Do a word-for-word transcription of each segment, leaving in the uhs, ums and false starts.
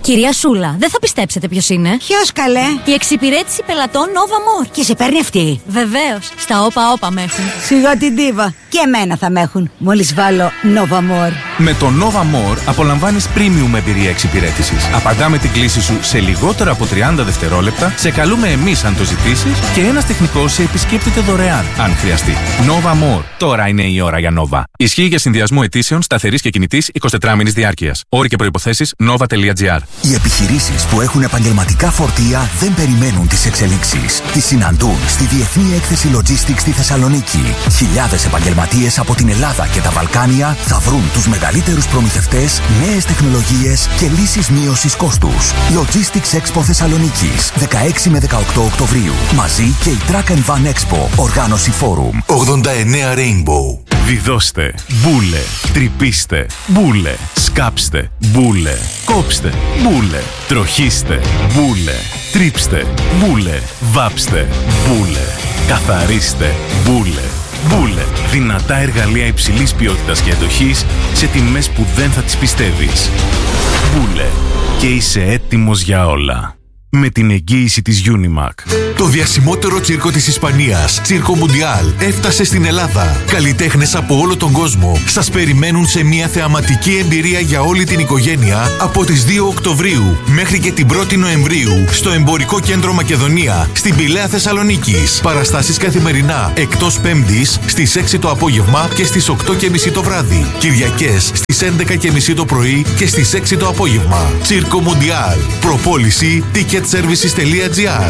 Κυρία Σούλα, δεν θα πιστέψετε ποιος είναι. Ποιος καλέ? Η εξυπηρέτηση πελατών Nova More. Και σε παίρνει αυτή? Βεβαίως, στα όπα όπα με έχουν. Σιγά την τίβα. Και εμένα θα με έχουν, μόλις βάλω Nova More. Με το Nova More απολαμβάνεις premium εμπειρία εξυπηρέτησης. Απαντάμε την κλήση σου σε λιγότερο από τριάντα δευτερόλεπτα, σε καλούμε εμείς αν το ζητήσεις και ένας τεχνικός σε επισκέπτεται δωρεάν, αν χρειαστεί. Nova More. Τώρα είναι η ώρα για Nova. Ισχύει για συνδυασμό αιτήσεων σταθερής και κινητής εικοσιτετράμηνης διάρκειας. Όροι και προϋποθέσεις nova τελεία gr. Οι επιχειρήσεις που έχουν επαγγελματικά φορτία δεν περιμένουν τις εξελίξεις. Τις συναντούν στη Διεθνή Έκθεση Logistics στη Θεσσαλονίκη. Χιλιάδες επαγγελματίες από την Ελλάδα και τα Βαλκάνια θα βρουν τους μεγαλύτερους προμηθευτές, νέες τεχνολογίες και λύσεις μείωσης κόστους. Logistics Expo Θεσσαλονίκης, δεκαέξι με δεκαοκτώ Οκτωβρίου. Μαζί και η Truck and Van Expo, οργάνωση Forum. ογδόντα εννέα Rainbow. Βιδώστε, μπούλε, τρυπήστε, μπούλε, σκάψτε, μπούλε, κόψτε, μπούλε, τροχίστε, μπούλε, τρίψτε, μπούλε, βάψτε, μπούλε, καθαρίστε, μπούλε. Μπούλε. Δυνατά εργαλεία υψηλής ποιότητας και αντοχής σε τιμές που δεν θα τις πιστεύεις. Μπούλε. Και είσαι έτοιμος για όλα. Με την εγγύηση της Unimac. Το διασημότερο τσίρκο της Ισπανίας, Τσίρκο Μουντιάλ, έφτασε στην Ελλάδα. Καλλιτέχνες από όλο τον κόσμο σας περιμένουν σε μια θεαματική εμπειρία για όλη την οικογένεια από τις δύο Οκτωβρίου μέχρι και την πρώτη Νοεμβρίου στο Εμπορικό Κέντρο Μακεδονία, στην Πηλαία Θεσσαλονίκης. Παραστάσεις καθημερινά, εκτός Πέμπτης στις έξι το απόγευμα και στις οκτώ και μισή το βράδυ. Κυριακές στις έντεκα και μισή το πρωί και στις έξι το απόγευμα. Τσίρκο Μουντιάλ. Προπόληση ticket services τελεία gr.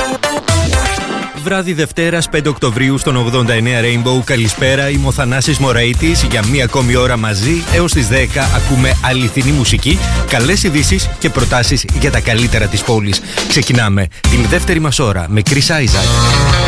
Βράδυ Δευτέρας πέντε Οκτωβρίου στον ογδόντα εννέα Rainbow. Καλησπέρα, είμαι ο Θανάσης Μωραΐτης. Για μία ακόμη ώρα μαζί έως τις δέκα ακούμε αληθινή μουσική, καλές ειδήσεις και προτάσεις για τα καλύτερα της πόλης. Ξεκινάμε την δεύτερη μας ώρα με Chris Isaac.